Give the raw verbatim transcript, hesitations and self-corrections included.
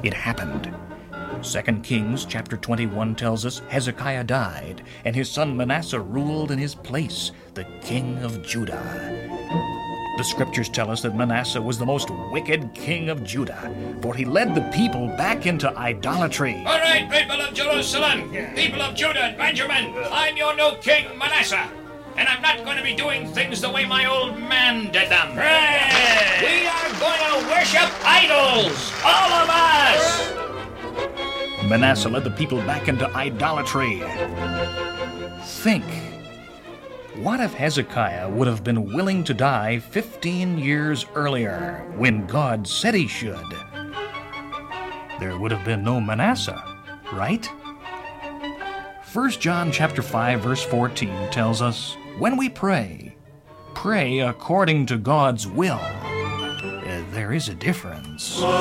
it happened. Second Kings chapter twenty-one tells us Hezekiah died, and his son Manasseh ruled in his place, the king of Judah. The scriptures tell us that Manasseh was the most wicked king of Judah, for he led the people back into idolatry. All right, people of Jerusalem, people of Judah and Benjamin, I'm your new king, Manasseh, and I'm not going to be doing things the way my old man did them. Right. We are going to worship idols, all of us! Manasseh led the people back into idolatry. Think. What if Hezekiah would have been willing to die fifteen years earlier, when God said he should? There would have been no Manasseh, right? First John chapter five verse fourteen tells us, when we pray, pray according to God's will. Uh, there is a difference.